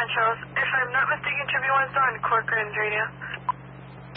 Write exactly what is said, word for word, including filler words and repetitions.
Charles. If I'm not mistaken, Tribune one's on Corcoran's radio.